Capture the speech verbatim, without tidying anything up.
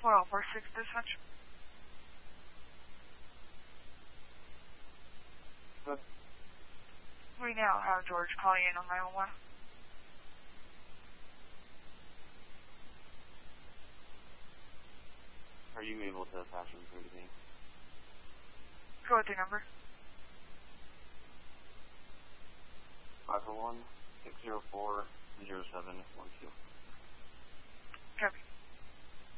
four oh four six dispatch. Good. We now have George calling in on nine one one. Are you able to patch him through to me? Go with the number. five four one, six zero four, zero seven one two. Copy.